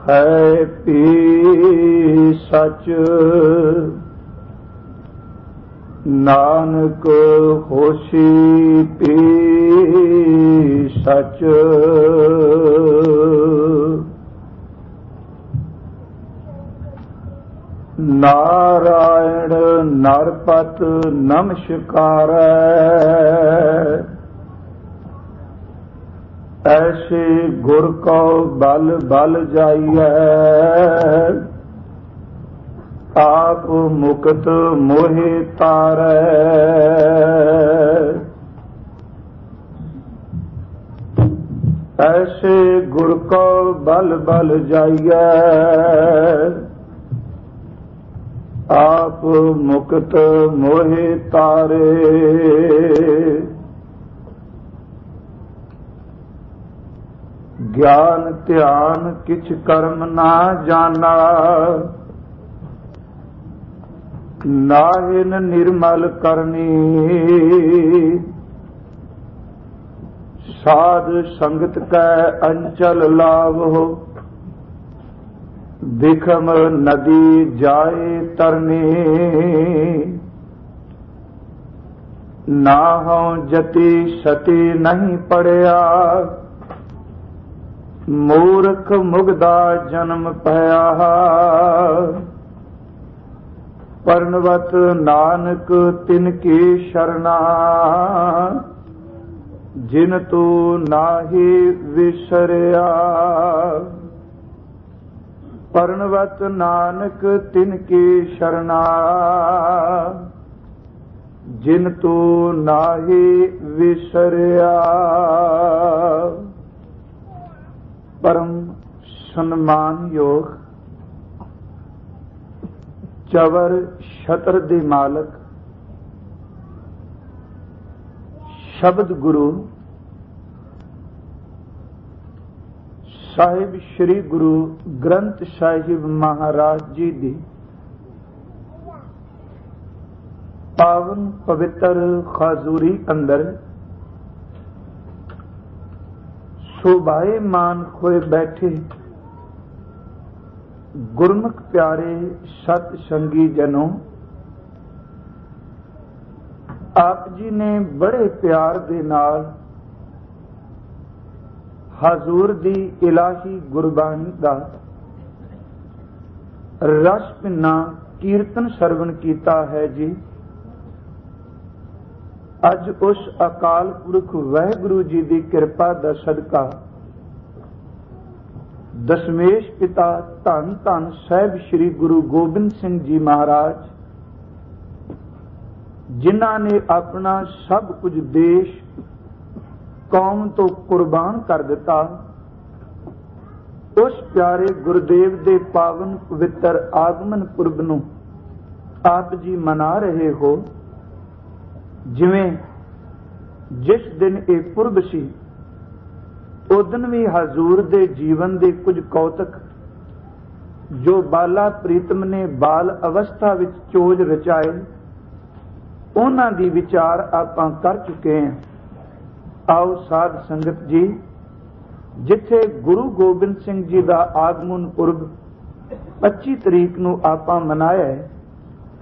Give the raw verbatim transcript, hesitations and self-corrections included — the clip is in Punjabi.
ਹੈ ਪੀ ਸਚ, ਨਾਨਕ ਹੋਸੀ ਪੀ ਸਚ। ਨਾਰਾਇਣ ਨਰਪਤ ਨਮਸਕਾਰੈ, ਐਸੇ ਗੁਰ ਕੋ ਬਲ ਬਲ ਜਾਈਐ। ਆਪ ਮੁਕਤ ਮੋਹਿ ਤਾਰੈ, ਐਸੇ ਗੁਰ ਕੋ ਬਲ ਬਲ ਜਾਈਐ। ਆਪ ਮੁਕਤ ਮੋਹਿ ਤਾਰੇ। ਗਿਆਨ ਧਿਆਨ ਕਿਛ ਕਰਮ ਨਾ ਜਾਣਾ, ਨਾਹਿਨ ਨਿਰਮਲ ਕਰਨੀ। ਸਾਧ ਸੰਗਤ ਕੈ ਅੰਚਲ ਲਾਵੋ, ਬਿਖਮ ਨਦੀ ਜਾਏ ਤਰਨੀ। ਨਾਹਉ ਜਤੀ ਸਤੀ ਨਹੀਂ ਪੜਿਆ, ਮੂਰਖ ਮੁਗਦਾ ਜਨਮ ਭਇਆ। ਪਰਨਵਤ ਨਾਨਕ ਤਿਨ ਕੀ ਸ਼ਰਨਾ, ਜਿਨ ਤੂ ਨਾਹੀ ਵਿਸਰਿਆ। ਪਰਨਵਤ ਨਾਨਕ ਤਿਨ ਕੀ ਸ਼ਰਨਾ, ਜਿਨ ਤੂ ਨਾਹੀ ਵਿਸਰਿਆ। ਪਰਮ ਸਨਮਾਨਯੋਗ ਚਵਰ ਛਤਰ ਦੇ ਮਾਲਕ ਸ਼ਬਦ ਗੁਰੂ ਸਾਹਿਬ ਸ੍ਰੀ ਗੁਰੂ ਗ੍ਰੰਥ ਸਾਹਿਬ ਮਹਾਰਾਜ ਜੀ ਦੀ ਪਾਵਨ ਪਵਿੱਤਰ ਖਾਜ਼ੂਰੀ ਅੰਦਰ ਸ਼ੋਭਾਏ ਮਾਨ ਹੋਏ ਬੈਠੇ ਗੁਰਮੁਖ ਪਿਆਰੇ ਸਤ ਸੰਗੀ ਜਨੋ, ਆਪ ਜੀ ਨੇ ਬੜੇ ਪਿਆਰ ਦੇ ਨਾਲ ਹਜ਼ੂਰ ਦੀ ਇਲਾਹੀ ਗੁਰਬਾਣੀ ਦਾ ਰਸ ਭਿੰਨਾ ਕੀਰਤਨ ਸਰਵਣ ਕੀਤਾ ਹੈ ਜੀ। ਅੱਜ ਉਸ ਅਕਾਲ ਪੁਰਖ ਵਾਹਿਗੁਰੂ ਜੀ ਦੀ ਕਿਰਪਾ ਦਾ ਸਦਕਾ ਦਸ਼ਮੇਸ਼ ਪਿਤਾ ਧੰਨ ਧੰਨ ਸਾਹਿਬ ਸ੍ਰੀ ਗੁਰੂ ਗੋਬਿੰਦ ਸਿੰਘ ਜੀ ਮਹਾਰਾਜ, ਜਿਨ੍ਹਾਂ ਨੇ ਆਪਣਾ ਸਭ ਕੁਝ ਦੇਸ਼ ਕੌਮ ਤੋਂ ਕੁਰਬਾਨ ਕਰ ਦਿੱਤਾ, ਉਸ ਪਿਆਰੇ ਗੁਰਦੇਵ ਦੇ ਪਾਵਨ ਪਵਿੱਤਰ ਆਗਮਨ ਪੁਰਬ ਨੂੰ ਆਪ ਜੀ ਮਨਾ ਰਹੇ ਹੋ। ਜਿਵੇਂ ਜਿਸ ਦਿਨ ਇਹ ਪੁਰਬ ਸੀ, ਉਦਨ ਵੀ ਹਜ਼ੂਰ ਦੇ ਜੀਵਨ ਦੇ ਕੁਝ ਕੌਤਕ ਜੋ ਬਾਲਾ ਪ੍ਰੀਤਮ ਨੇ ਬਾਲ ਅਵਸਥਾ ਵਿੱਚ ਚੋਜ ਰਚਾਏ, ਉਹਨਾਂ ਦੀ ਵਿਚਾਰ ਆਪਾਂ ਕਰ ਚੁੱਕੇ ਹਾਂ। ਆਓ ਸਾਧ ਸੰਗਤ ਜੀ, ਜਿੱਥੇ ਗੁਰੂ ਗੋਬਿੰਦ ਸਿੰਘ ਜੀ ਦਾ ਆਗਮਨ ਪੁਰਬ ਪੱਚੀ ਤਰੀਕ ਨੂੰ ਆਪਾਂ ਮਨਾਇਆ ਹੈ,